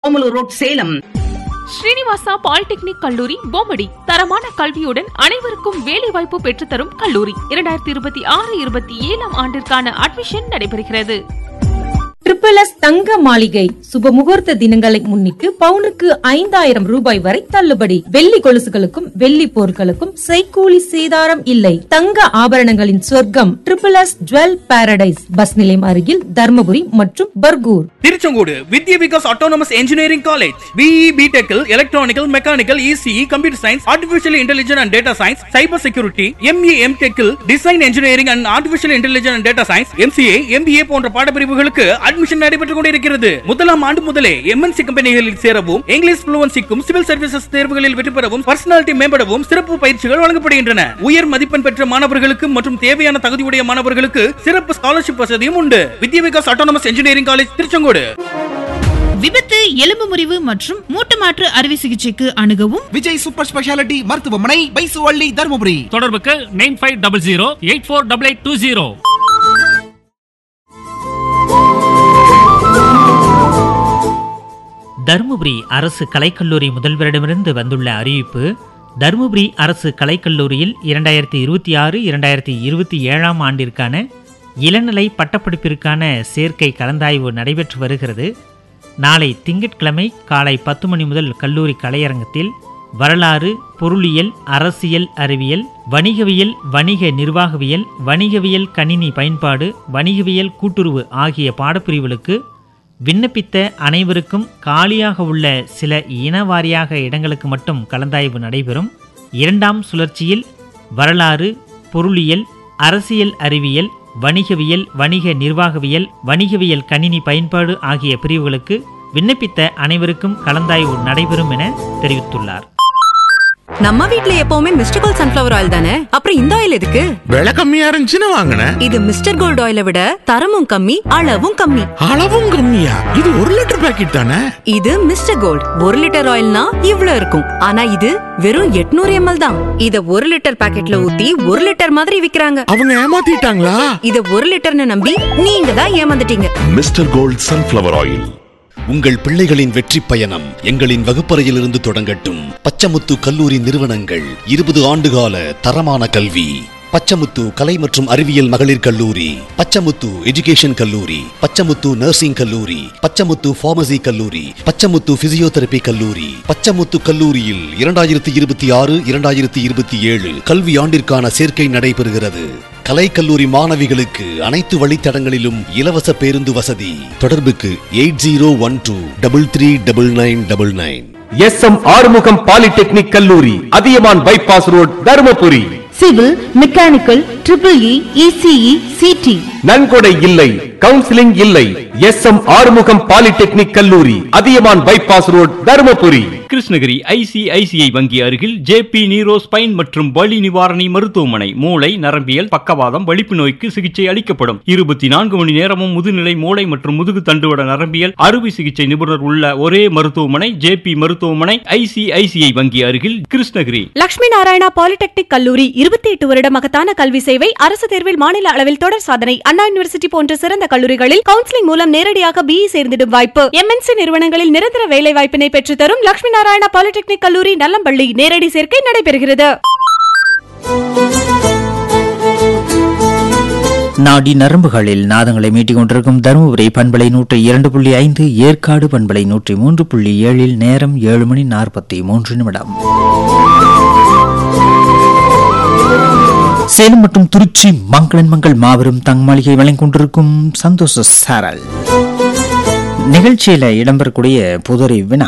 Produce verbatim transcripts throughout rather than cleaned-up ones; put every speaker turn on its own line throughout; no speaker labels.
Omalur road, Salem.
Srinivasa polytechnic கல்லூரி பொம்மடி தரமான கல்வியுடன் அனைவருக்கும் வேலைவாய்ப்பு பெற்றுத்தரும் கல்லூரி. இரண்டாயிரத்தி இருபத்தி ஆறு இருபத்தி ஏழாம் ஆண்டிற்கான அட்மிஷன் நடைபெறுகிறது.
ட்ரிபிள் எஸ் தங்க மாளிகை சுப முகூர்த்த தினங்களை முன்னிட்டு பவுனுக்கு ஐந்தாயிரம் ரூபாய் வரை தள்ளுபடி. வெள்ளி கொலுசுகளுக்கும் வெள்ளி பொருட்களுக்கும் செய்கூலி சேதாரம் இல்லை. தங்க ஆபரணங்களின் சொர்க்கம் triple S jewel Paradise, bus நிலையம் அருகில், தர்மபுரி மற்றும் பர்கூர்.
திருச்செங்கோடு வித்யா Vikas autonomous engineering college. BE பிடெக்கில் electronical, mechanical, ECE, computer science, artificial intelligence and data science, cyber security, ME எம்டெக்கில் design engineering and artificial intelligence and data science, MCA, MBA போன்ற பாடப்பிரிவுகளுக்கு admission நடைபெற்றுக் கொண்டிருக்கிறது. முதலாம் ஆண்டு முதலே MNC கம்பெனிகளில் சேரவும், இங்கிலீஷ் ஃப்ளூவன்சிக்கும், சிவில் சர்வீசஸ் தேர்வுகளில் வெற்றி பெறவும், பர்சனாலிட்டி மேம்படவும் சிறப்பு பயிற்சிகள் வழங்கப்படுகின்றன. உயர் மதிப்பெண் பெற்ற மாணவர்களுக்கு மற்றும் தேவையான தகுதியுடைய மாணவர்களுக்கு சிறப்பு ஸ்காலர்ஷிப் வசதியும் உண்டு. வித்யா Vikas autonomous engineering college, Tiruchengode.
விபத்து, எலும்பு முறிவு மற்றும் மூட்டு மாற்று அறுவை சிகிச்சைக்கு அணுகவும்
விஜய் சூப்பர் ஸ்பெஷாலிட்டி மருத்துவமனை, பைசுவள்ளி, தர்மபுரி.
தொடர்புக்கு nine five double zero eight four double eight two zero.
Dharmapuri அரசு கலைக்கல்லூரி முதல்வரிடமிருந்து வந்துள்ள அறிவிப்பு. தருமபுரி அரசு கலைக்கல்லூரியில் இரண்டாயிரத்தி இருபத்தி ஆறு இரண்டாயிரத்தி இருபத்தி ஏழாம் ஆண்டிற்கான இளநிலை பட்டப்படிப்பிற்கான சேர்க்கை கலந்தாய்வு நடைபெற்று வருகிறது. நாளை திங்கட்கிழமை காலை பத்து மணி முதல் கல்லூரி கலையரங்கத்தில் வரலாறு, பொருளியல், அரசியல் அறிவியல், வணிகவியல், வணிக நிர்வாகவியல், வணிகவியல் கணினி பயன்பாடு, வணிகவியல் கூட்டுறவு ஆகிய பாடப்பிரிவுகளுக்கு விண்ணப்பித்த அனைவருக்கும் காலியாக உள்ள சில இனவாரியாக இடங்களுக்கு மட்டும் கலந்தாய்வு நடைபெறும். இரண்டாம் சுழற்சியில் வரலாறு, பொருளியல், அரசியல் அறிவியல், வணிகவியல், வணிக நிர்வாகவியல், வணிகவியல் கணினி பயன்பாடு ஆகிய பிரிவுகளுக்கு விண்ணப்பித்த அனைவருக்கும் கலந்தாய்வு நடைபெறும் என தெரிவித்துள்ளார்.
நம்ம வீட்ல எப்பவுமே மிஸ்டர் கோல்ட் சன்ஃபிளவர் ஆயில் தானே, அப்புறம் இந்த ஆயில் எதுக்கு?
விலை கம்மியா இருந்துச்சுன்னு வாங்கினேன்.
இது மிஸ்டர் கோல்ட் ஆயிலை விட தரமும் கம்மி, அளவும் கம்மி.
அளவும் கம்மியா? இது ஒரு லிட்டர் பாக்கெட் தானே.
இது மிஸ்டர் கோல்ட் ஒரு லிட்டர் ஆயில்னா இவ்ளோ இருக்கும், ஆனா இது வெறும் எட்நூறு எம்எல் தான். இத ஒரு லிட்டர் பாக்கெட்ல ஊத்தி ஒரு லிட்டர் மாதிரி விக்கிறாங்க.
அவங்க ஏமாத்திட்டாங்களா?
இத ஒரு லிட்டர்னு நம்பி நீங்க தான் ஏமாந்துட்டீங்க.
Mister gold sunflower oil. உங்கள் பிள்ளைகளின் வெற்றி பயணம் எங்களின் வகுப்பறையிலிருந்து தொடங்கட்டும். பச்சமுத்து கல்லூரி நிறுவனங்கள், இருபது ஆண்டுகால தரமான கல்வி. பச்சமுத்து கலை மற்றும் அறிவியல் மகளிர் கல்லூரி, பச்சமுத்து எஜுகேஷன் கல்லூரி, பச்சமுத்து நர்சிங் கல்லூரி, பச்சமுத்து பார்மசி கல்லூரி, பச்சமுத்து பிசியோதெரபி கல்லூரி. பச்சமுத்து கல்லூரியில் இரண்டாயிரத்தி இருபத்தி ஆறு இரண்டாயிரத்தி இருபத்தி ஏழு கல்வி ஆண்டிற்கான சேர்க்கை நடைபெறுகிறது. கலைக்கல்லூரி மாணவிகளுக்கு அனைத்து வழித்தடங்களிலும் இலவச பேருந்து வசதி. தொடர்புக்கு eight zero one two double three double nine double nine.
S M Arumugam polytechnic கல்லூரி, Athiyaman bypass road, Dharmapuri.
Civil, mechanical, triple E, ECE, CD.
நன்கொடை இல்லை, கவுன்சிலிங் இல்லை. எஸ் எம் ஆறுமுகம் பாலிடெக்னிக் கல்லூரி, Athiyaman bypass road, Dharmapuri.
Krishnagiri ICICI வங்கி அருகில் ஜேபி நீரோ ஸ்பைன் மற்றும் வலி நிவாரணி மருத்துவமனை. மூளை, நரம்பியல், பக்கவாதம், வலிப்பு நோய்க்கு சிகிச்சை அளிக்கப்படும். இருபத்தி நான்கு மணி நேரமும் முதுநிலை மூளை மற்றும் முதுகு தண்டுவட நரம்பியல் அறுவை சிகிச்சை நிபுணர் உள்ள ஒரே மருத்துவமனை ஜேபி மருத்துவமனை, ஐசிஐசிஐ வங்கி அருகில், கிருஷ்ணகிரி.
லட்சுமி நாராயணா பாலிடெக்னிக் கல்லூரி இருபத்தி எட்டு வருட மகத்தான கல்வி சேவை. அரசு தேர்வில் மாநில அளவில் தொடர் சாதனை. அண்ணா யூனிவர்சிட்டி போன்ற சிறந்த கல்லூரிகளில் கவுன்சிலிங் மூலம் நேரடியாக பிஇ சேர்ந்திடும் வாய்ப்பு. எம்என்சி நிறுவனங்களில் நிரந்தர வேலை வாய்ப்பினை பெற்றுத்தரும் லட்சுமி நாராயணா பாலிடெக்னிக் கல்லூரி, நல்லம்பள்ளி. நேரடி சேர்க்கை நடைபெறுகிறது.
நாடி நரம்புகளில் நாதங்களை மீட்டிக் கொண்டிருக்கும் தருமபுரி பண்பலை நூற்றி இரண்டு புள்ளி ஐந்து, ஏற்காடு பண்பலை நூற்றி மூன்று புள்ளி ஏழில் நேரம் ஏழு மணி நாற்பத்தி மூன்று நிமிடம். சேலம் மற்றும் திருச்சி மங்களன் மங்கள் மாபெரும் தங்க மாளிகை வழங்கிக் கொண்டிருக்கும் சந்தோஷ சாரல் நிகழ்ச்சியில இடம்பெறக்கூடிய புதரி வினா,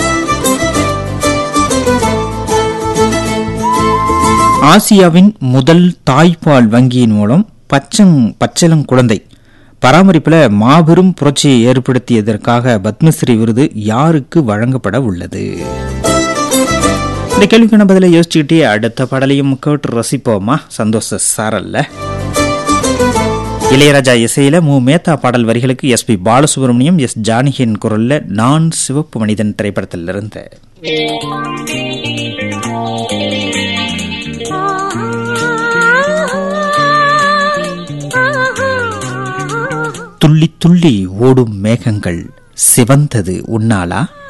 ஆசியாவின் முதல் தாய்ப்பால் வங்கியின் மூலம் பச்சங் பச்சளம் குழந்தை பராமரிப்பில் மாபெரும் புரட்சியை ஏற்படுத்தியதற்காக பத்மஸ்ரீ விருது யாருக்கு வழங்கப்பட உள்ளது? இந்த கேள்விக்கான பதிலை யோசிச்சுக்கிட்டே அடுத்த பாடலையும் கேட்டு ரசிப்போமா சந்தோஷ சாரல்ல. இளையராஜா இசையில மு மேத்தா பாடல் வரிகளுக்கு எஸ் பி பாலசுப்ரமணியம், எஸ் ஜானகியின் குரல்ல நான் சிவப்பு மனிதன் திரைப்படத்திலிருந்து துள்ளி துள்ளி ஓடும் மேகங்கள் சிவந்தது உன்னாலா?